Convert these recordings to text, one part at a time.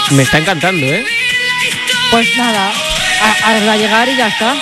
Me está encantando, ¿eh? Pues nada, va a llegar y ya está.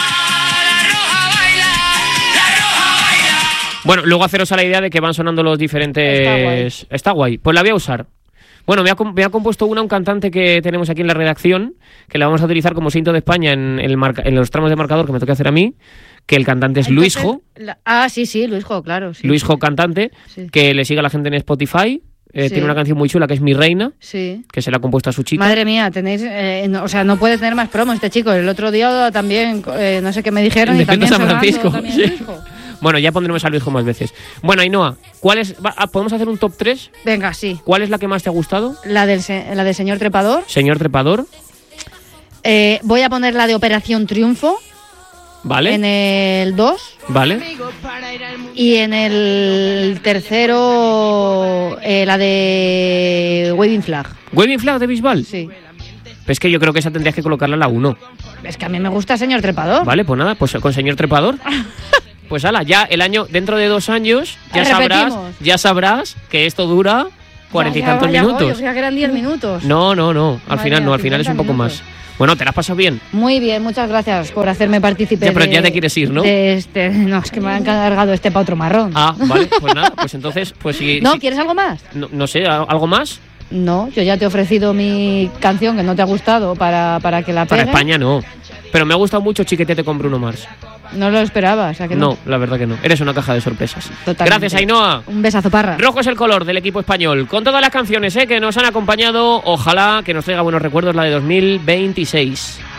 Bueno, luego haceros a la idea de que van sonando los diferentes... Está guay. Pues la voy a usar. Bueno, me ha compuesto un cantante que tenemos aquí en la redacción, que la vamos a utilizar como cinto de España en los tramos de marcador que me toca hacer a mí, que el cantante es Luisjo. Sí, Luisjo, claro. Sí, Luisjo cantante, sí. Que le sigue a la gente en Spotify. Sí. Tiene una canción muy chula que es Mi Reina, sí. Que se la ha compuesto a su chica. Madre mía, tenéis, no puede tener más promo este chico. El otro día también, no sé qué me dijeron, y también San Francisco. También sí. Bueno, ya pondremos a Luisjo más veces. Bueno, Ainhoa, ¿podemos hacer un top 3? Venga, sí. ¿Cuál es la que más te ha gustado? La del Señor Trepador. Señor Trepador. Voy a poner la de Operación Triunfo. Vale. En el 2. Vale. Y en el tercero, la de Waving Flag. ¿Waving Flag de Bisbal? Sí. Es que yo creo que esa tendrías que colocarla a la 1. Es que a mí me gusta Señor Trepador. Vale, pues nada, pues con Señor Trepador. Pues ala, ya el año, dentro de 2 años, ya sabrás que esto dura 40 y tantos minutos. O sea que eran 10 minutos. No, al final es un poco más. Bueno, ¿te la has pasado bien? Muy bien, muchas gracias por hacerme partícipe. Pero ya te quieres ir, ¿no? No, es que me han cargado para otro marrón. Ah, vale, pues nada, pues entonces, pues si... ¿No? ¿Quieres algo más? No sé, ¿algo más? No, yo ya te he ofrecido mi canción que no te ha gustado para que la pegue. Para España no. Pero me ha gustado mucho Chiquetete con Bruno Mars. No lo esperabas, ¿a que no? No, la verdad que no. Eres una caja de sorpresas. Totalmente. Gracias, Ainhoa. Un besazo, Parra. Rojo es el color del equipo español. Con todas las canciones que nos han acompañado, ojalá que nos traiga buenos recuerdos la de 2026.